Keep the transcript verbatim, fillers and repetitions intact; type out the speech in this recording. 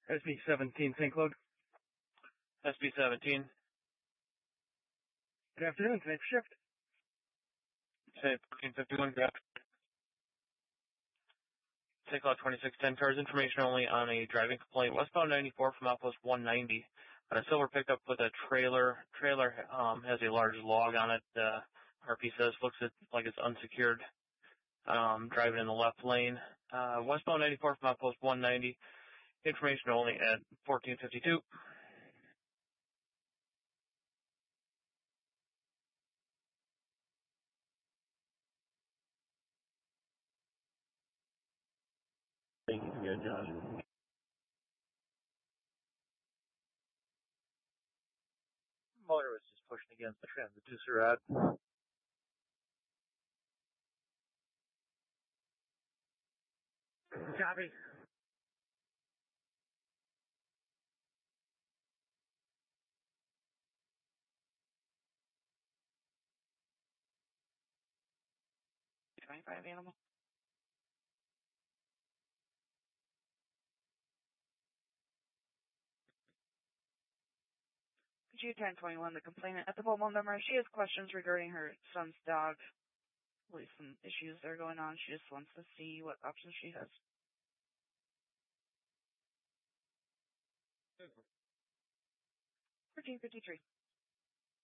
S B seventeen, Saint Claude. S B seventeen. Good afternoon, can I shift? Say fourteen fifty-one, grab. Saint Claude twenty-six ten, cars information only on a driving complaint. Westbound ninety-four from outpost one ninety. On a silver pickup with a trailer. Trailer um, has a large log on it. Uh, R P says looks like it's unsecured. Um, driving in the left lane. Uh, westbound ninety-four from outpost one ninety. Information only at fourteen fifty-two. Thank you again, Josh. Motorist is pushing against the transducer rod. Copy. twenty-five animal. G ten twenty-one, the complainant at the mobile number. She has questions regarding her son's dog. At least some issues that are going on. She just wants to see what options she has. fourteen fifty-three.